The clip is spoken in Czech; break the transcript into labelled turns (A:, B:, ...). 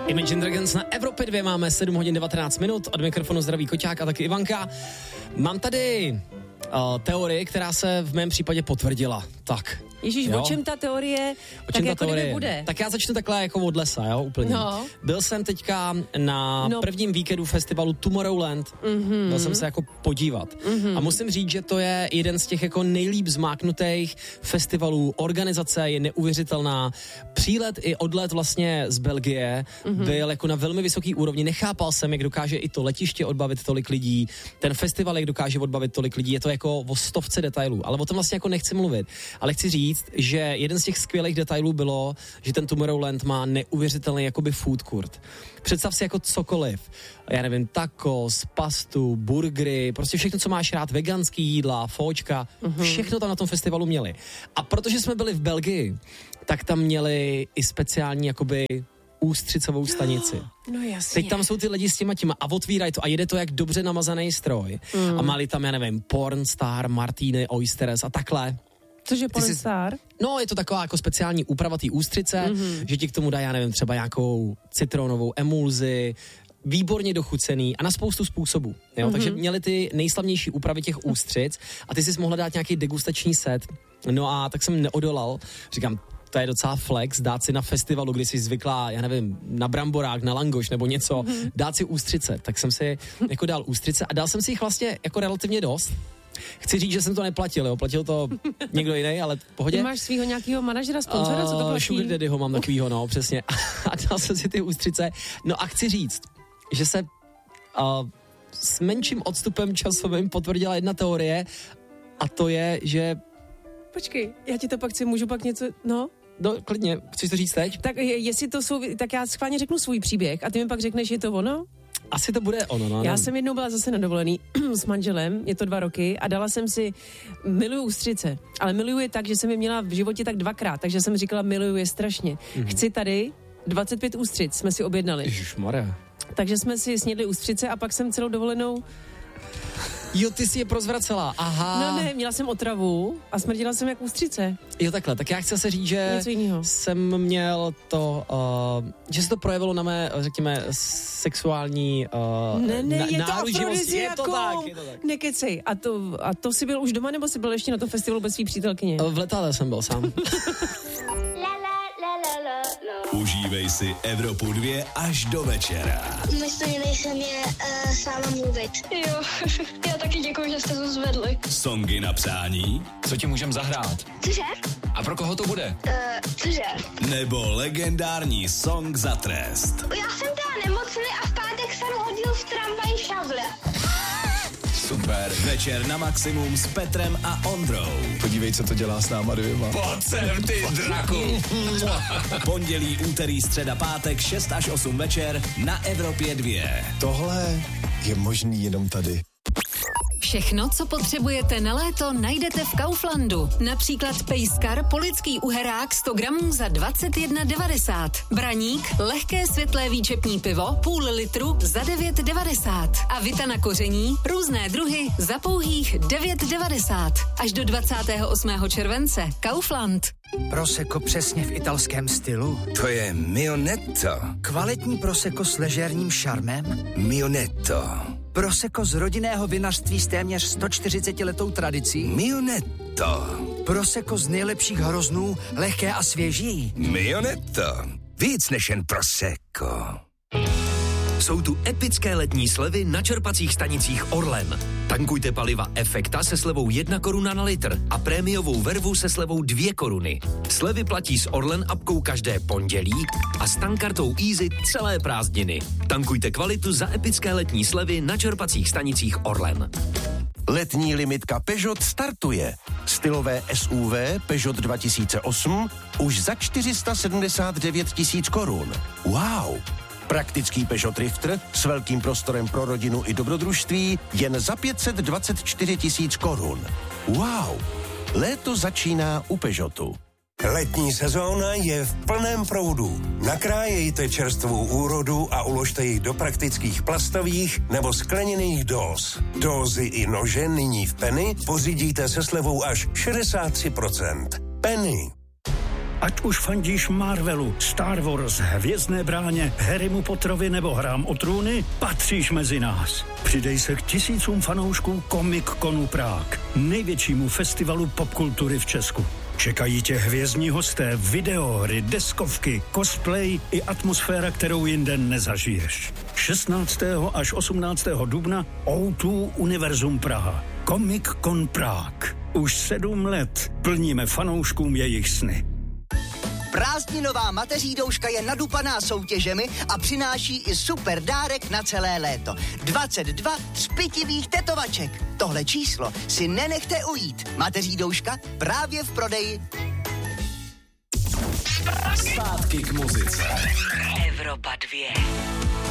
A: Imagine Dragons na Evropě 2 máme 7 hodin 19 minut. Od mikrofonu zdraví Koťák a taky Ivanka. Mám tady teorii, která se v mém případě potvrdila. Tak.
B: Ježíš, o čem ta teorie, tak jako teorie bude?
A: Tak já začnu takhle jako od lesa, jo, úplně.
B: No.
A: Byl jsem teďka na prvním víkendu festivalu Tomorrowland. Byl jsem se jako podívat. A musím říct, že to je jeden z těch jako nejlíp zmáknutých festivalů. Organizace je neuvěřitelná. Přílet i odlet vlastně z Belgie byl jako na velmi vysoký úrovni. Nechápal jsem, jak dokáže i to letiště odbavit tolik lidí. Ten festival, jak dokáže odbavit tolik lidí. Je to jako o 100 detailů. Ale o tom vlastně jako nechci mluvit. Ale chci říct, že jeden z těch skvělých detailů bylo, že ten Tomorrowland má neuvěřitelný jakoby food court. Představ si jako cokoliv. Já nevím, tacos, pastu, burgery, prostě všechno, co máš rád, veganský jídla, fóčka, všechno tam na tom festivalu měli. A protože jsme byli v Belgii, tak tam měli i speciální jakoby ústřicovou stanici.
B: No jasně.
A: Teď tam jsou ty lidi s těma a otvírají to a jede to jak dobře namazaný stroj. A mali tam, já nevím, pornstar, martini, oysters a takhle.
B: Cože pornstar?
A: No, je to taková jako speciální úprava té ústřice, že ti k tomu dá, já nevím, třeba nějakou citronovou emulzi, výborně dochucený a na spoustu způsobů. Jo? Takže měli ty nejslavnější úpravy těch ústřic a ty jsi mohla dát nějaký degustační set. No a tak jsem neodolal. Říkám, to je docela flex, dát si na festivalu, kdy jsi zvyklá, já nevím, na bramborák, na langoš nebo něco, dát si ústřice. Tak jsem si jako dal ústřice a dal jsem si jich vlastně jako relativně dost. Chci říct, že jsem to neplatil, jo, platil to někdo jiný, ale v pohodě.
B: Ty máš svýho nějakého manažera, sponzora, co to platí?
A: Sugar Daddyho mám takovýho, no, přesně. A dal jsem si ty ústřice. No a chci říct, že se s menším odstupem časovým potvrdila jedna teorie a to je, že...
B: Počkej, já ti to pak můžu pak něco, no?
A: No, klidně, chceš to říct teď?
B: Tak jestli to jsou, tak já schválně řeknu svůj příběh a ty mi pak řekneš, je to ono?
A: Asi to bude ono, no.
B: Já jsem jednou byla zase na dovolený s manželem, je to 2 roky a dala jsem si, miluju ústřice, ale miluju je tak, že jsem je měla v životě tak 2krát, takže jsem říkala, miluju je strašně. Chci tady 25 ústřic, jsme si objednali.
A: Ježišmarja.
B: Takže jsme si snědli ústřice a pak jsem celou dovolenou...
A: Jo, ty si je prozvracela, aha.
B: No ne, měla jsem otravu a smrdila jsem jak ústřice.
A: Jo, takhle, tak já chci se říct, že jsem měl to, že se to projevilo na mé, řekněme, sexuální
B: je to
A: afrodiziakum. Je to tak.
B: Nekecej. A to jsi byl už doma, nebo jsi byl ještě na tom festivalu bez svý přítelkyně?
A: V letadle jsem byl sám.
C: Užívej si Evropu 2 až do večera.
D: Myslím, nejsem je s váma mluvit. Jo, já taky děkuji, že jste to zvedli.
C: Songy na přání.
E: Co ti můžem zahrát?
D: Cože?
E: A pro koho to bude?
D: Cože?
C: Nebo legendární song za trest.
D: Já jsem teda nemocný a v pátek jsem hodil v tramvaji šavle.
C: Super. Večer na maximum s Petrem a Ondrou.
E: Podívej, co to dělá s náma 2.
C: Pojď sem, ty draku. Pondělí, úterý, středa, pátek, 6 až 8 večer na Evropě 2.
E: Tohle je možný jenom tady.
F: Všechno, co potřebujete na léto, najdete v Kauflandu. Například pejskar polický uherák 100 gramů za 21,90. Braník, lehké světlé výčepní pivo, půl litru za 9,90. A vita na koření, různé druhy za pouhých 9,90. Až do 28. července. Kaufland.
G: Prosecco přesně v italském stylu?
H: To je Mionetto.
G: Kvalitní Prosecco s ležérním šarmem?
H: Mionetto.
G: Prosecco z rodinného vinařství s téměř 140letou tradicí?
H: Mionetto.
G: Prosecco z nejlepších hroznů, lehké a svěží?
H: Mionetto. Víc než jen Prosecco.
I: Jsou tu epické letní slevy na čerpacích stanicích Orlen. Tankujte paliva Efekta se slevou 1 koruna na litr a prémiovou vervu se slevou 2 koruny. Slevy platí s Orlen apkou každé pondělí a s tankartou Easy celé prázdniny. Tankujte kvalitu za epické letní slevy na čerpacích stanicích Orlen.
J: Letní limitka Peugeot startuje. Stylové SUV Peugeot 2008 už za 479 000 korun. Wow! Praktický Peugeot Drifter s velkým prostorem pro rodinu i dobrodružství jen za 524 000 korun. Wow! Léto začíná u Peugeotu.
K: Letní sezóna je v plném proudu. Nakrájejte čerstvou úrodu a uložte ji do praktických plastových nebo skleněných dóz. Dózy i nože nyní v Penny pořídíte se slevou až 63%. Penny.
L: Ať už fandíš Marvelu, Star Wars, Hvězdné bráně, Harrymu Potterovi nebo Hrám o trůny, patříš mezi nás. Přidej se k tisícům fanoušků Comic-Conu Prague, největšímu festivalu popkultury v Česku. Čekají tě hvězdní hosté, videohry, deskovky, cosplay i atmosféra, kterou jinde nezažiješ. 16. až 18. dubna O2 Univerzum Praha. Comic-Con Prague. Už 7 let plníme fanouškům jejich sny.
M: Prázdninová mateří douška je nadupaná soutěžemi a přináší i super dárek na celé léto. 22 zpytivých tetovaček. Tohle číslo si nenechte ujít. Mateří douška právě v prodeji.
C: Zpátky k muzice.
F: Evropa 2.